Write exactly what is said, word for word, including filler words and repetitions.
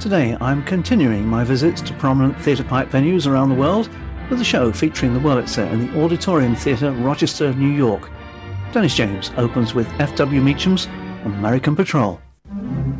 Today I'm continuing my visits to prominent theatre pipe venues around the world with a show featuring the Wurlitzer in the Auditorium Theatre, Rochester, New York. Dennis James opens with F W Meacham's American Patrol.